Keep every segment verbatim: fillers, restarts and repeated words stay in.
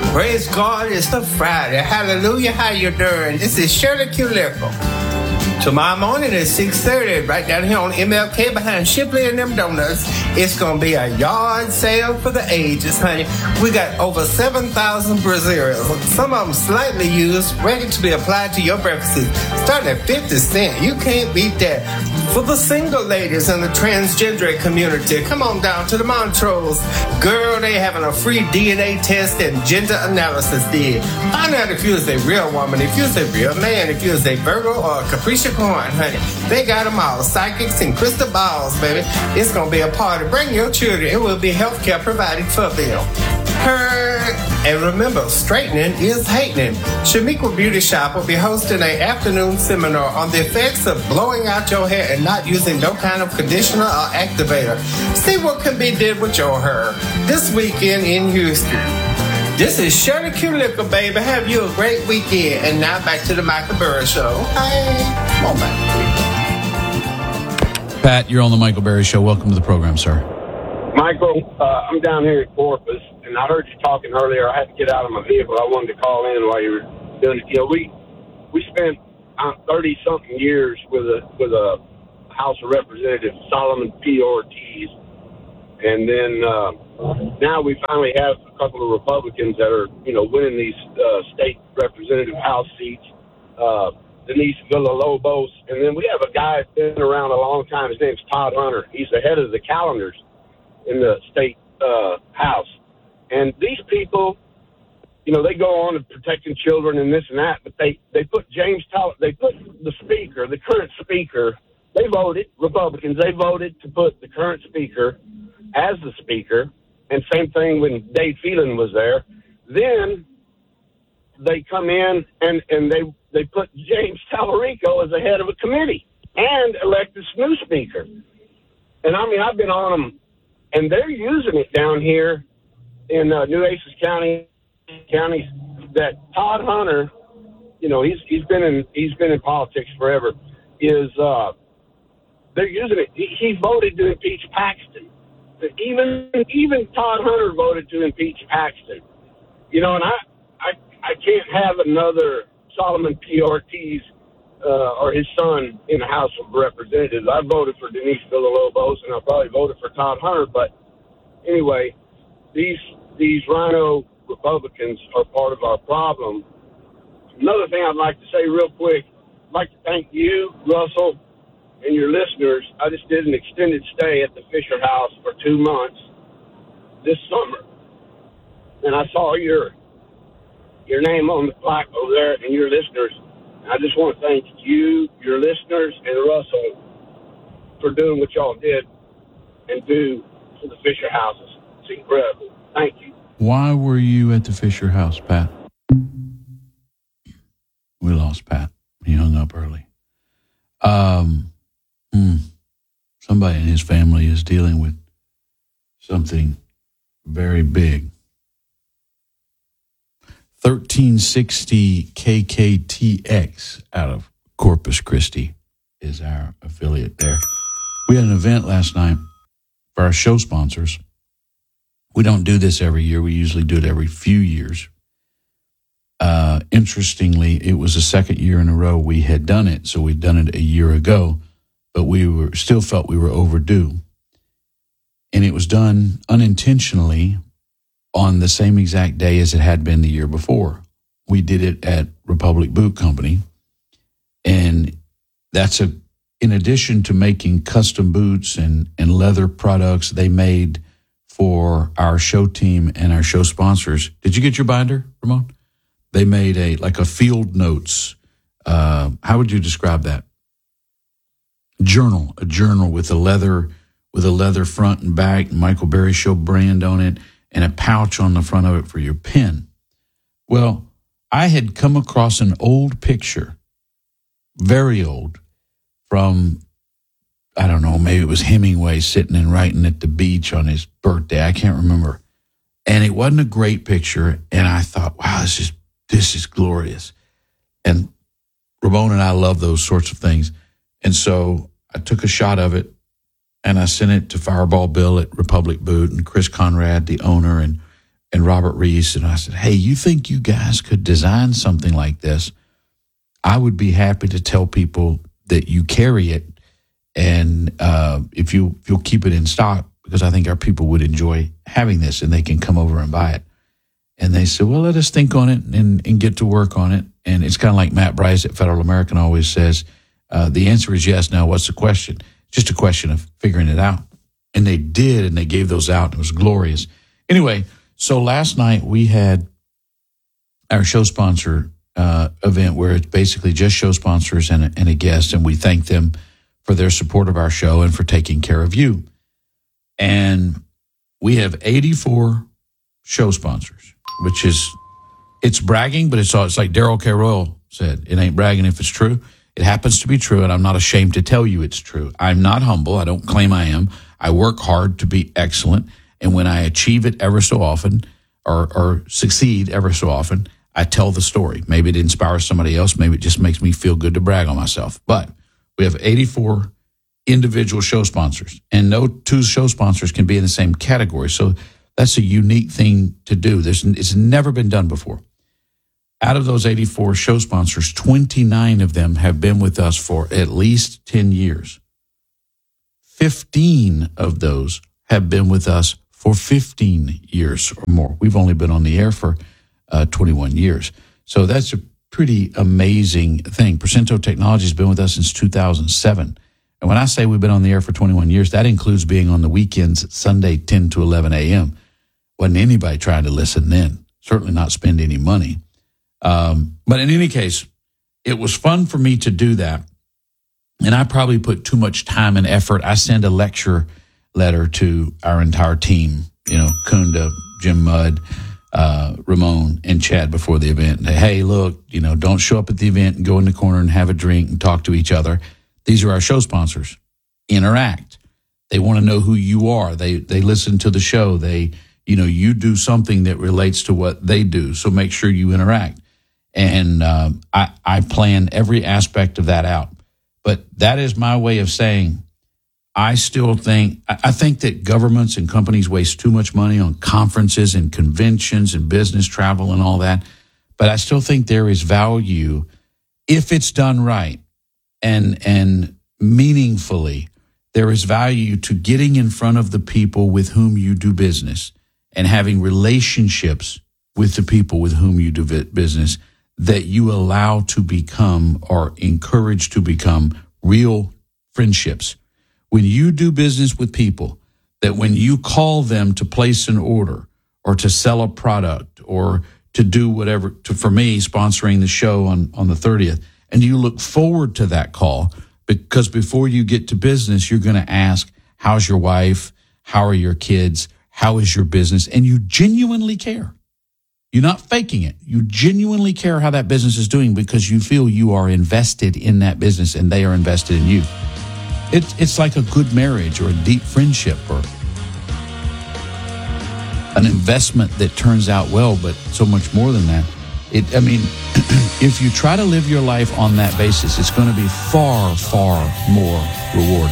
Praise God, it's the Friday. Hallelujah, how you doing? This is Shirley Culico. Tomorrow morning at six thirty, right down here on M L K behind Shipley and them donuts, it's going to be a yard sale for the ages, honey. We got over seven thousand brassieres, some of them slightly used, ready to be applied to your breakfast, starting at fifty cents. You can't beat that. For the single ladies in the transgender community, come on down to the Montrose. Girl, they having a free D N A test and gender analysis did. Find out if you is a real woman, if you is a real man, if you is a Virgo or a Capricorn, honey. They got them all. Psychics and crystal balls, baby. It's going to be a party. Bring your children. It will be health care provided for them. Heard. And remember, straightening is hatening. Shamikwa Beauty Shop will be hosting an afternoon seminar on the effects of blowing out your hair and not using no kind of conditioner or activator. See what can be did with your hair this weekend in Houston. This is Shirley Culico, baby. Have you a great weekend. And now back to the Michael Berry Show. Hey, come on back. Pat, you're on the Michael Berry Show. Welcome to the program, sir. Michael, uh, I'm down here at Corpus, and I heard you talking earlier. I had to get out of my vehicle. I wanted to call in while you were doing it. You know, we we spent thirty uh, something years with a with a House of Representatives, Solomon P. Ortiz, and then uh, now we finally have a couple of Republicans that are, you know, winning these uh, state representative House seats. Uh, Denise Villalobos, and then we have a guy that's been around a long time. His name's Todd Hunter. He's the head of the calendars in the state uh, House. And these people, you know, they go on to protecting children and this and that, but they, they put James Tyler, they put the speaker, the current speaker, they voted, Republicans, they voted to put the current speaker as the speaker, and same thing when Dave Phelan was there. Then they come in and, and they they put James Tallarico as the head of a committee and elect this new speaker. And, I mean, I've been on them, and they're using it down here in uh, Nueces County, counties that Todd Hunter, you know, he's he's been in he's been in politics forever, is uh, they're using it. He, he voted to impeach Paxton. Even even Todd Hunter voted to impeach Paxton. You know, and I, I, I can't have another Solomon P. Ortiz uh, or his son in the House of Representatives. I voted for Denise Villalobos, and I probably voted for Todd Hunter. But anyway, these these rhino Republicans are part of our problem. Another thing I'd like to say real quick, I'd like to thank you, Russell, and your listeners. I just did an extended stay at the Fisher House for two months this summer, and I saw your your name on the plaque over there and your listeners. I just want to thank you, your listeners, and Russell for doing what y'all did and do for the Fisher Houses. It's incredible. Thank you. Why were you at the Fisher House, Pat? We lost Pat. He hung up early. Um, hmm, somebody in his family is dealing with something very big. thirteen sixty K K T X out of Corpus Christi is our affiliate there. We had an event last night for our show sponsors. We don't do this every year. We usually do it every few years. Uh, interestingly, it was the second year in a row we had done it. So we'd done it a year ago, but we were still felt we were overdue. And it was done unintentionally on the same exact day as it had been the year before. We did it at Republic Boot Company. And that's a, in addition to making custom boots and, and leather products they made for our show team and our show sponsors. Did you get your binder, Ramon? They made a, like a field notes. Uh, how would you describe that? Journal, a journal with a leather, with a leather front and back, Michael Berry Show brand on it, and a pouch on the front of it for your pen. Well, I had come across an old picture, very old, from, I don't know, maybe it was Hemingway sitting and writing at the beach on his birthday. I can't remember. And it wasn't a great picture. And I thought, wow, this is, this is glorious. And Ramon and I love those sorts of things. And so I took a shot of it and I sent it to Fireball Bill at Republic Boot and Chris Conrad, the owner, and and Robert Reese, and I said, hey, you think you guys could design something like this? I would be happy to tell people that you carry it, and uh, if you, if you'll keep it in stock, because I think our people would enjoy having this, and they can come over and buy it. And they said, well, let us think on it and, and get to work on it. And it's kind of like Matt Bryce at Federal American always says, uh, the answer is yes. Now, what's the question? Just a question of figuring it out. And they did, and they gave those out. It was glorious. Anyway, so last night we had our show sponsor uh, event where it's basically just show sponsors and a, and a guest, and we thank them for their support of our show and for taking care of you. And we have eighty-four show sponsors, which is, it's bragging, but it's all, it's like Daryl K. Royal said, it ain't bragging if it's true. It happens to be true, and I'm not ashamed to tell you it's true. I'm not humble. I don't claim I am. I work hard to be excellent, and when I achieve it ever so often, or, or succeed ever so often, I tell the story. Maybe it inspires somebody else. Maybe it just makes me feel good to brag on myself. But we have eighty-four individual show sponsors, and no two show sponsors can be in the same category. So that's a unique thing to do. There's, it's never been done before. Out of those eighty-four show sponsors, twenty-nine of them have been with us for at least ten years. fifteen of those have been with us for fifteen years or more. We've only been on the air for uh, twenty-one years. So that's a pretty amazing thing. Percento Technology has been with us since two thousand seven. And when I say we've been on the air for twenty-one years, that includes being on the weekends, Sunday, ten to eleven a.m. Wasn't anybody trying to listen then. Certainly not spend any money. Um, but in any case, it was fun for me to do that. And I probably put too much time and effort. I send a lecture letter to our entire team, you know, Kunda, Jim Mudd, uh, Ramon, and Chad before the event. And, hey, look, you know, don't show up at the event and go in the corner and have a drink and talk to each other. These are our show sponsors. Interact. They want to know who you are. They they listen to the show. They, you know, you do something that relates to what they do. So make sure you interact. And um, I, I plan every aspect of that out. But that is my way of saying I still think, I think that governments and companies waste too much money on conferences and conventions and business travel and all that. But I still think there is value if it's done right and and meaningfully. There is value to getting in front of the people with whom you do business and having relationships with the people with whom you do business that you allow to become or encourage to become real friendships. When you do business with people, that when you call them to place an order or to sell a product or to do whatever, to, for me, sponsoring the show on, on the thirtieth, and you look forward to that call, because before you get to business, you're going to ask, how's your wife? How are your kids? How is your business? And you genuinely care. You're not faking it. You genuinely care how that business is doing because you feel you are invested in that business and they are invested in you. It's it's like a good marriage or a deep friendship or an investment that turns out well, but so much more than that. It, I mean, if you try to live your life on that basis, it's going to be far, far more rewarding.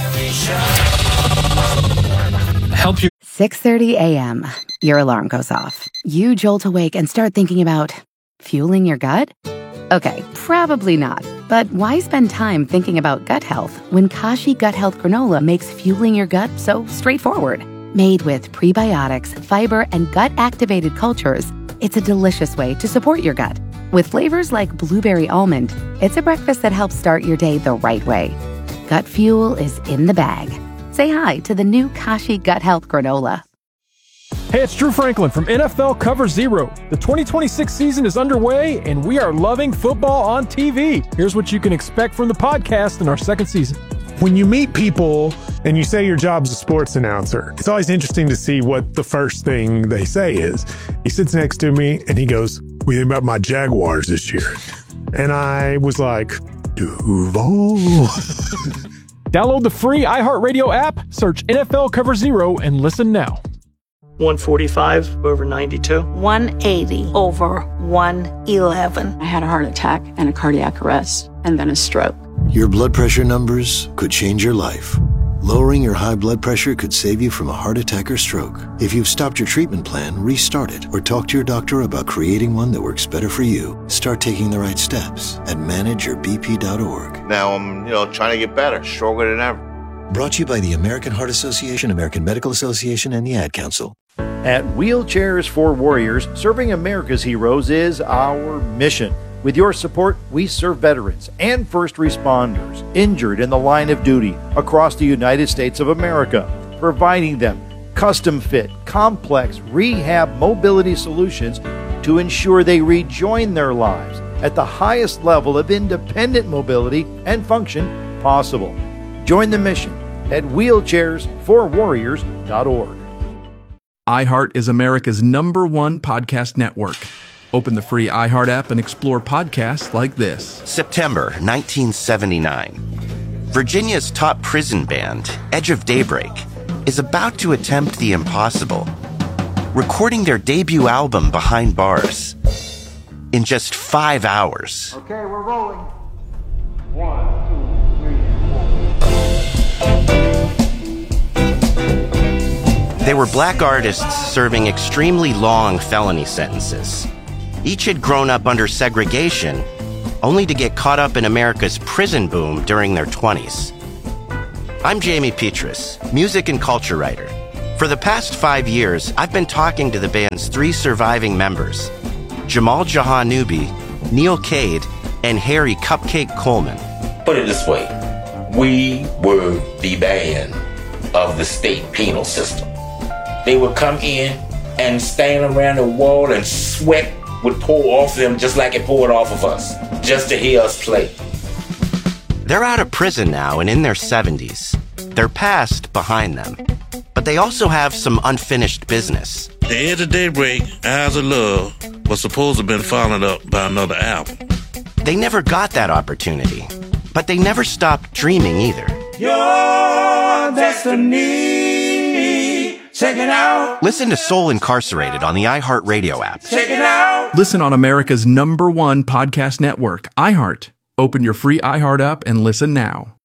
Help you. six thirty a.m. Your alarm goes off. You jolt awake and start thinking about fueling your gut? Okay, probably not. But why spend time thinking about gut health when Kashi Gut Health Granola makes fueling your gut so straightforward? Made with prebiotics, fiber, and gut-activated cultures, it's a delicious way to support your gut. With flavors like blueberry almond, it's a breakfast that helps start your day the right way. Gut fuel is in the bag. Say hi to the new Kashi Gut Health Granola. Hey, it's Drew Franklin from N F L Cover Zero. The twenty twenty-six season is underway, and we are loving football on T V. Here's what you can expect from the podcast in our second season. When you meet people and you say your job's a sports announcer, it's always interesting to see what the first thing they say is. He sits next to me and he goes, "What do you think about my Jaguars this year?" And I was like, Duval. Download the free iHeartRadio app, search N F L Cover Zero, and listen now. one forty-five over ninety-two. one eighty over one eleven. I had a heart attack and a cardiac arrest and then a stroke. Your blood pressure numbers could change your life. Lowering your high blood pressure could save you from a heart attack or stroke. If you've stopped your treatment plan, restart it or talk to your doctor about creating one that works better for you. Start taking the right steps at manage your b p dot org. Now I'm, you know, trying to get better, stronger than ever. Brought to you by the American Heart Association, American Medical Association, and the Ad Council. At Wheelchairs for Warriors, serving America's heroes is our mission. With your support, we serve veterans and first responders injured in the line of duty across the United States of America, providing them custom-fit, complex rehab mobility solutions to ensure they rejoin their lives at the highest level of independent mobility and function possible. Join the mission at wheelchairs for warriors dot org. iHeart is America's number one podcast network. Open the free iHeart app and explore podcasts like this. September nineteen seventy-nine. Virginia's top prison band, Edge of Daybreak, is about to attempt the impossible, recording their debut album Behind Bars in just five hours. Okay, we're rolling. One, two, three, four. They were black artists serving extremely long felony sentences. Each had grown up under segregation, only to get caught up in America's prison boom during their twenties. I'm Jamie Petrus, music and culture writer. For the past five years, I've been talking to the band's three surviving members, Jamal Jahanoubi, Neil Cade, and Harry Cupcake Coleman. Put it this way, we were the band of the state penal system. They would come in and stand around the wall and sweat would pour off them just like it poured off of us, just to hear us play. They're out of prison now and in their seventies. Their past behind them. But they also have some unfinished business. The Edge of Daybreak, Eyes of Love, was supposed to have been followed up by another album. They never got that opportunity, but they never stopped dreaming either. Your destiny, check it out. Listen to Soul Incarcerated on the iHeartRadio app. Check it out. Listen on America's number one podcast network, iHeart. Open your free iHeart app and listen now.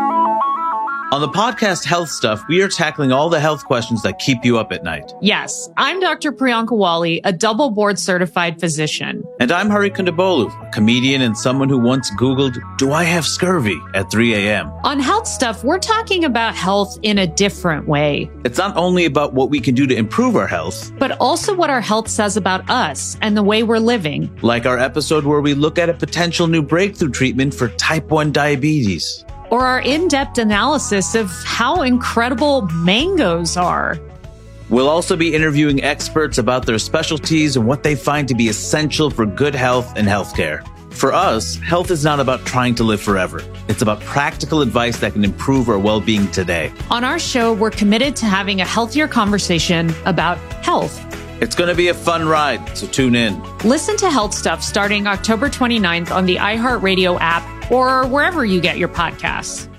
On the podcast Health Stuff, we are tackling all the health questions that keep you up at night. Yes, I'm Doctor Priyanka Wali, a double board certified physician. And I'm Hari Kondabolu, a comedian and someone who once Googled, do I have scurvy at three a.m. On Health Stuff, we're talking about health in a different way. It's not only about what we can do to improve our health, but also what our health says about us and the way we're living. Like our episode where we look at a potential new breakthrough treatment for type one diabetes. Or our in-depth analysis of how incredible mangoes are. We'll also be interviewing experts about their specialties and what they find to be essential for good health and healthcare. For us, health is not about trying to live forever. It's about practical advice that can improve our well-being today. On our show, we're committed to having a healthier conversation about health. It's going to be a fun ride, so tune in. Listen to Health Stuff starting October twenty-ninth on the iHeartRadio app or wherever you get your podcasts.